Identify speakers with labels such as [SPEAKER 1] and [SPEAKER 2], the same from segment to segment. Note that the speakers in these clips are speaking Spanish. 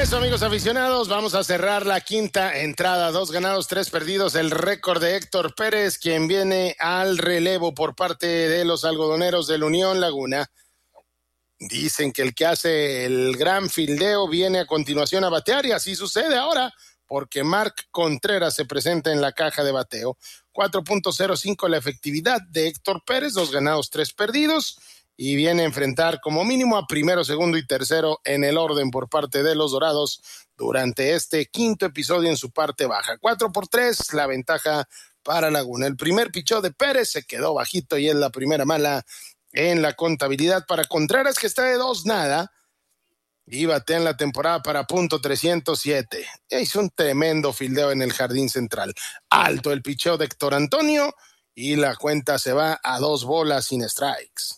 [SPEAKER 1] eso, amigos aficionados, vamos a cerrar la quinta entrada. 2 ganados, 3 perdidos. El récord de Héctor Pérez, quien viene al relevo por parte de los algodoneros del Unión Laguna. Dicen que el que hace el gran fildeo viene a continuación a batear, y así sucede ahora, porque Mark Contreras se presenta en la caja de bateo. 4.05 la efectividad de Héctor Pérez, 2 ganados, 3 perdidos. Y viene a enfrentar como mínimo a primero, segundo y tercero en el orden por parte de los Dorados durante este quinto episodio en su parte baja. 4-3 la ventaja para Laguna. El primer pichó de Pérez se quedó bajito y es la primera mala en la contabilidad para Contreras, que está de 2-0 y batea en la temporada para .307. Hizo un tremendo fildeo en el jardín central. Alto el picheo de Héctor Antonio y la cuenta se va a 2 bolas sin strikes.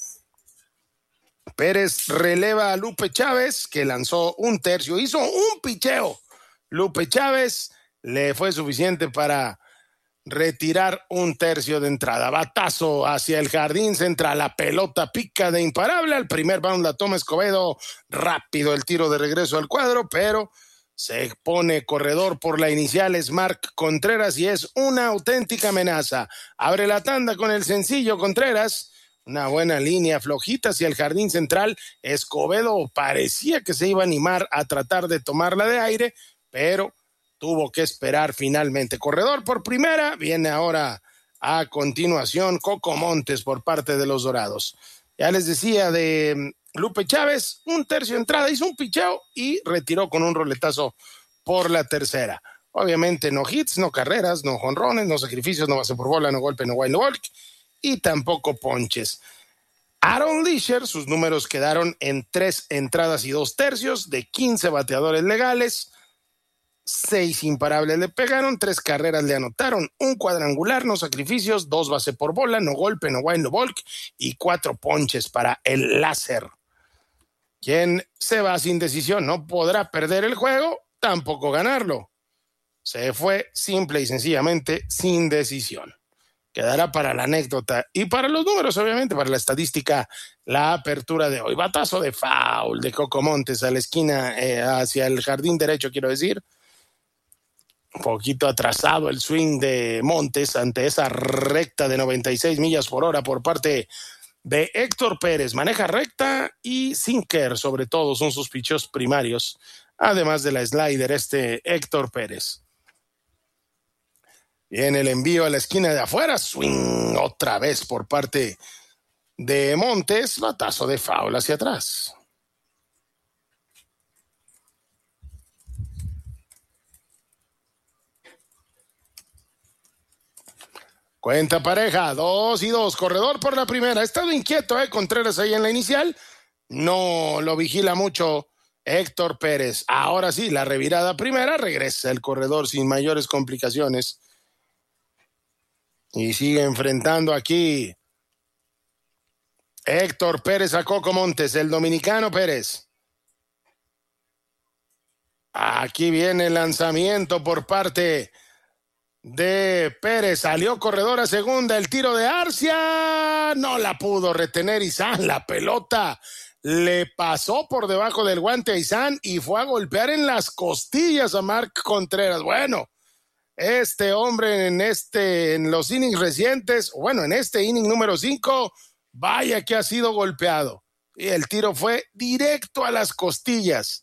[SPEAKER 1] Pérez releva a Lupe Chávez, que lanzó un tercio, hizo un picheo. Lupe Chávez le fue suficiente para retirar un tercio de entrada. Batazo hacia el jardín central, la pelota pica de imparable. Al primer bound la toma Escobedo, rápido el tiro de regreso al cuadro, pero se pone corredor por la inicial, es Mark Contreras y es una auténtica amenaza. Abre la tanda con el sencillo Contreras. Una buena línea flojita hacia el jardín central. Escobedo parecía que se iba a animar a tratar de tomarla de aire, pero tuvo que esperar finalmente. Corredor por primera, viene ahora a continuación Coco Montes por parte de los Dorados. Ya les decía de Lupe Chávez, un tercio entrada, hizo un picheo y retiró con un roletazo por la tercera. Obviamente no hits, no carreras, no jonrones, no sacrificios, no base por bola, no golpe, no wild, no walk y tampoco ponches. Aaron Leasher, sus números quedaron en 3 entradas y 2 tercios de 15 bateadores legales. 6 imparables le pegaron, 3 carreras le anotaron, un cuadrangular, no sacrificios, 2 base por bola, no golpe, no wild, no walk y 4 ponches para el láser. Quien se va sin decisión no podrá perder el juego, tampoco ganarlo. Se fue simple y sencillamente sin decisión. Quedará para la anécdota y para los números, obviamente, para la estadística, la apertura de hoy. Batazo de foul de Coco Montes a la esquina, hacia el jardín derecho, quiero decir. Un poquito atrasado el swing de Montes ante esa recta de 96 millas por hora por parte de Héctor Pérez. Maneja recta y sinker, sobre todo, son sus picheos primarios, además de la slider, Héctor Pérez. Viene el envío a la esquina de afuera, swing otra vez por parte de Montes, batazo de foul hacia atrás. Cuenta pareja, 2-2, corredor por la primera. Ha estado inquieto, Contreras ahí en la inicial. No lo vigila mucho Héctor Pérez. Ahora sí, la revirada primera, regresa el corredor sin mayores complicaciones. Y sigue enfrentando aquí Héctor Pérez a Coco Montes, el dominicano Pérez. Aquí viene el lanzamiento por parte de Pérez. Salió corredor a segunda, el tiro de Arcia. No la pudo retener Izan. La pelota le pasó por debajo del guante a Izan y fue a golpear en las costillas a Mark Contreras. Bueno, este hombre en los innings recientes, bueno, en este inning número 5, vaya que ha sido golpeado. Y el tiro fue directo a las costillas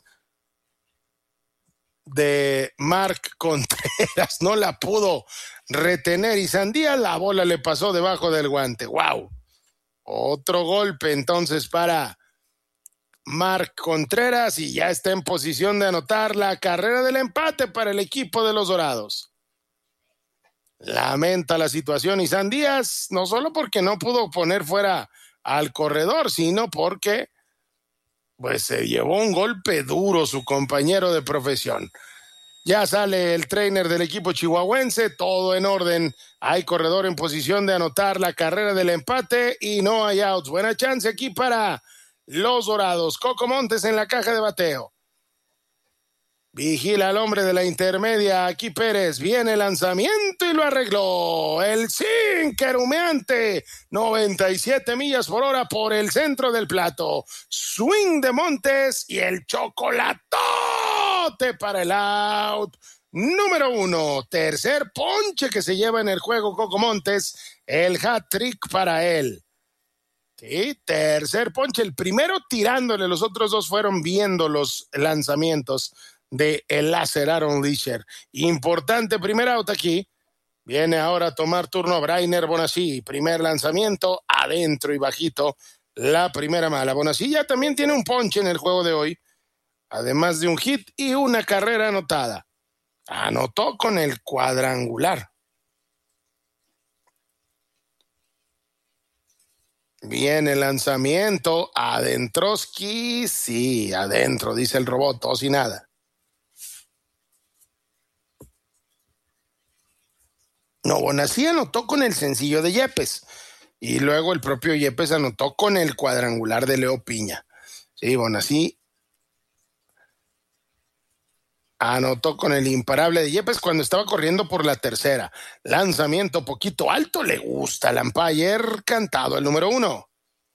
[SPEAKER 1] de Mark Contreras. No la pudo retener y Sandía, la bola le pasó debajo del guante. ¡Wow! Otro golpe entonces para Mark Contreras y ya está en posición de anotar la carrera del empate para el equipo de los Dorados. Lamenta la situación Izan Díaz, no solo porque no pudo poner fuera al corredor, sino porque pues se llevó un golpe duro su compañero de profesión. Ya sale el trainer del equipo chihuahuense, todo en orden. Hay corredor en posición de anotar la carrera del empate y no hay outs. Buena chance aquí para los Dorados. Coco Montes en la caja de bateo. Vigila al hombre de la intermedia, aquí Pérez, viene el lanzamiento y lo arregló. El sinker humeante, 97 millas por hora por el centro del plato. Swing de Montes y el chocolatón latote para el out número 1. Tercer ponche que se lleva en el juego Coco Montes, el hat-trick para él. Sí, tercer ponche, el primero tirándole, los otros dos fueron viendo los lanzamientos de el láser Aaron Leasher. Importante primer out aquí. Viene ahora a tomar turno Brainer Bonací. Primer lanzamiento, adentro y bajito. La primera mala. Bonací ya también tiene un ponche en el juego de hoy, además de un hit y una carrera anotada. Anotó con el cuadrangular. Viene el lanzamiento, adentroski, sí, adentro, dice el robot, tos y nada. No, Bonací anotó con el sencillo de Yepes, y luego el propio Yepes anotó con el cuadrangular de Leo Piña. Sí, Bonací anotó con el imparable de Yepes cuando estaba corriendo por la tercera. Lanzamiento poquito alto, le gusta al umpire, cantado el número 1.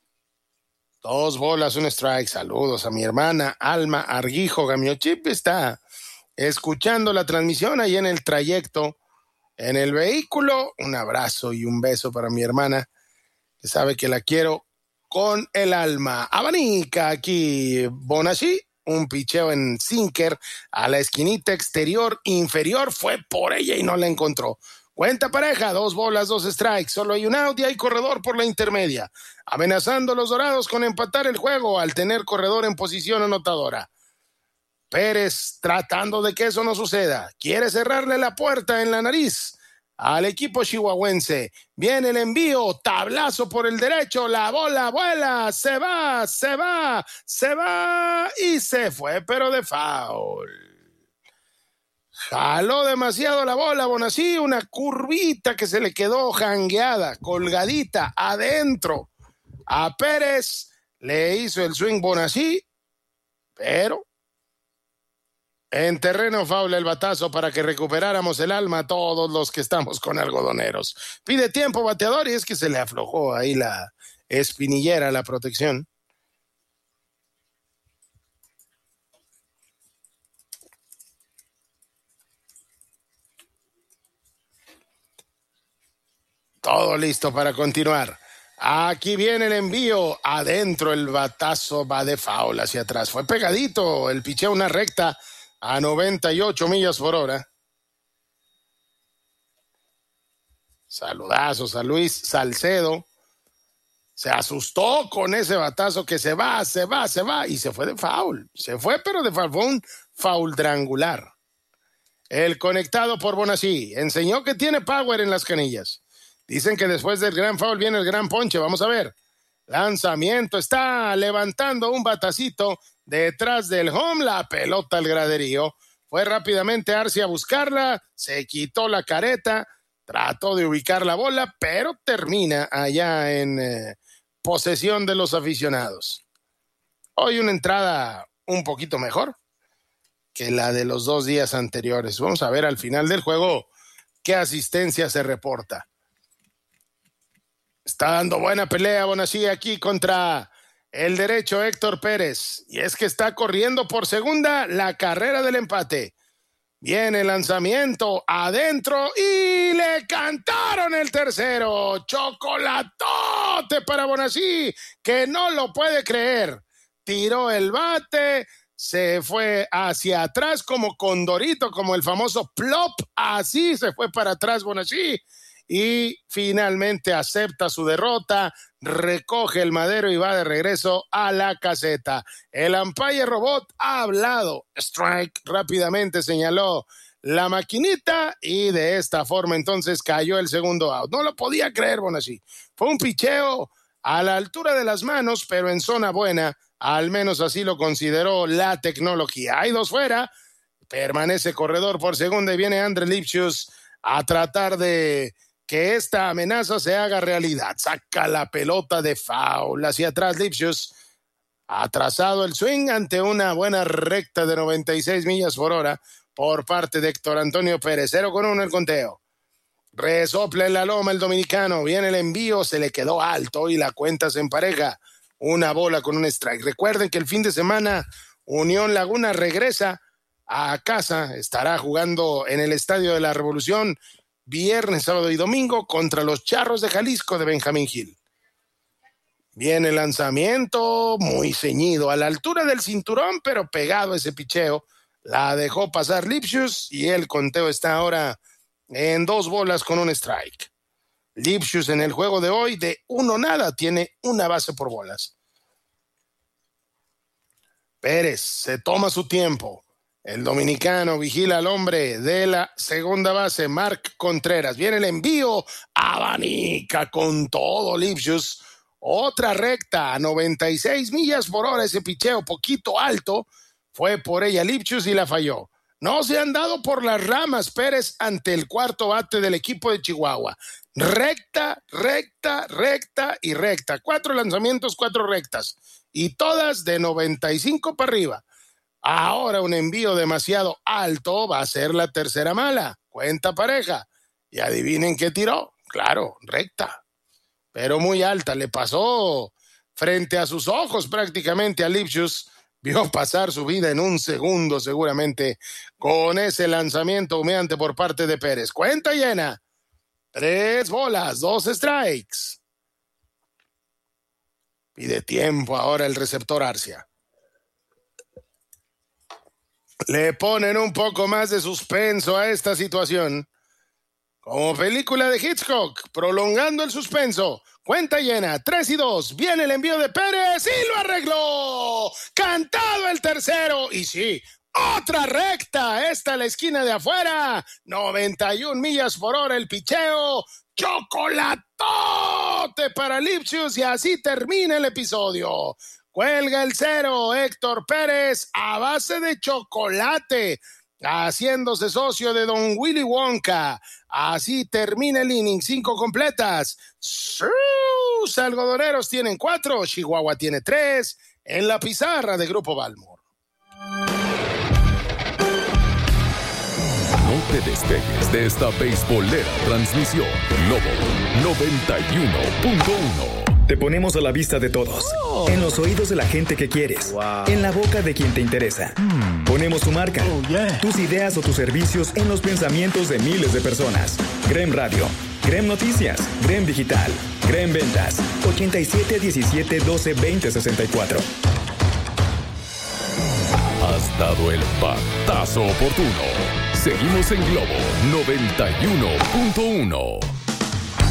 [SPEAKER 1] 2 bolas, 1 strike. Saludos a mi hermana Alma Arguijo. Gamiochip está escuchando la transmisión ahí en el trayecto, en el vehículo. Un abrazo y un beso para mi hermana, que sabe que la quiero con el alma. Abanica aquí Bonací. Un picheo en sinker a la esquinita exterior inferior. Fue por ella y no la encontró. Cuenta pareja, 2 bolas, 2 strikes. Solo hay un out y hay corredor por la intermedia. Amenazando a los Dorados con empatar el juego al tener corredor en posición anotadora. Pérez tratando de que eso no suceda. Quiere cerrarle la puerta en la nariz al equipo chihuahuense. Viene el envío, tablazo por el derecho, la bola vuela, se va y se fue, pero de foul. Jaló demasiado la bola Bonací, una curvita que se le quedó jangueada, colgadita adentro. A Pérez le hizo el swing Bonací, pero en terreno foul el batazo para que recuperáramos el alma a todos los que estamos con algodoneros. Pide tiempo bateador y es que se le aflojó ahí la espinillera, la protección. Todo listo para continuar. Aquí viene el envío, adentro el batazo va de foul hacia atrás. Fue pegadito, el picheo una recta a 98 millas por hora. Saludazos a Luis Salcedo. Se asustó con ese batazo que se va y se fue de foul. Se fue, pero de foul, fue un foul drangular. El conectado por Bonací enseñó que tiene power en las canillas. Dicen que después del gran foul viene el gran ponche. Vamos a ver. Lanzamiento. Está levantando un batacito detrás del home. La pelota al graderío. Fue rápidamente Arce a buscarla. Se quitó la careta. Trató de ubicar la bola, pero termina allá en posesión de los aficionados. Hoy una entrada un poquito mejor que la de los 2 días anteriores. Vamos a ver al final del juego qué asistencia se reporta. Está dando buena pelea Bonací aquí contra el derecho Héctor Pérez. Y es que está corriendo por segunda la carrera del empate. Viene el lanzamiento adentro y le cantaron el tercero. Chocolatote para Bonací, que no lo puede creer. Tiró el bate, se fue hacia atrás como condorito, como el famoso plop. Así se fue para atrás Bonací. Y finalmente acepta su derrota, recoge el madero y va de regreso a la caseta. El umpire robot ha hablado. Strike, rápidamente señaló la maquinita y de esta forma entonces cayó el segundo out. No lo podía creer Bonací. Fue un picheo a la altura de las manos, pero en zona buena. Al menos así lo consideró la tecnología. Hay 2 fuera, permanece corredor por segunda y viene Andrés Lipschutz a tratar de que esta amenaza se haga realidad. Saca la pelota de foul hacia atrás Lipschutz. Atrasado el swing ante una buena recta de 96 millas por hora por parte de Héctor Antonio Pérez. 0-1 el conteo. Resopla en la loma el dominicano. Viene el envío, se le quedó alto y la cuenta se empareja. 1 bola con un strike. Recuerden que el fin de semana Unión Laguna regresa a casa. Estará jugando en el Estadio de la Revolución viernes, sábado y domingo contra los Charros de Jalisco de Benjamín Gil. Viene el lanzamiento muy ceñido, a la altura del cinturón, pero pegado a ese picheo. La dejó pasar Lipschutz y el conteo está ahora en 2 bolas con un strike. Lipschutz en el juego de hoy de 1-0 tiene 1 base por bolas. Pérez se toma su tiempo. El dominicano vigila al hombre de la segunda base, Mark Contreras. Viene el envío, abanica con todo Lipschutz. Otra recta a 96 millas por hora, ese picheo poquito alto. Fue por ella Lipschutz y la falló. No se han dado por las ramas Pérez ante el cuarto bate del equipo de Chihuahua. Recta, recta, recta y recta. 4 lanzamientos, 4 rectas. Y todas de 95 para arriba. Ahora un envío demasiado alto va a ser la tercera mala. Cuenta pareja. Y adivinen qué tiró. Claro, recta. Pero muy alta. Le pasó frente a sus ojos prácticamente a Lipschutz. Vio pasar su vida en un segundo seguramente con ese lanzamiento humeante por parte de Pérez. Cuenta llena. 3 bolas, 2 strikes. Pide tiempo ahora el receptor Arcia. Le ponen un poco más de suspenso a esta situación. Como película de Hitchcock, prolongando el suspenso. Cuenta llena, 3-2. Viene el envío de Pérez y lo arregló. Cantado el tercero. Y sí, otra recta. Esta a la esquina de afuera. 91 millas por hora el picheo. Chocolatote para Lipschutz y así termina el episodio. Cuelga el 0, Héctor Pérez a base de chocolate, haciéndose socio de Don Willy Wonka. Así termina el inning, 5 completas. Sus algodoneros tienen 4, Chihuahua tiene 3 en la pizarra de Grupo Balmor.
[SPEAKER 2] No te despegues de esta beisbolera transmisión. Globo 91.1.
[SPEAKER 3] Te ponemos a la vista de todos, en los oídos de la gente que quieres, en la boca de quien te interesa. Ponemos tu marca, tus ideas o tus servicios en los pensamientos de miles de personas. Grem Radio, Grem Noticias, Grem Digital, Grem Ventas, 8717122064.
[SPEAKER 2] Has dado el batazo oportuno. Seguimos en Globo 91.1.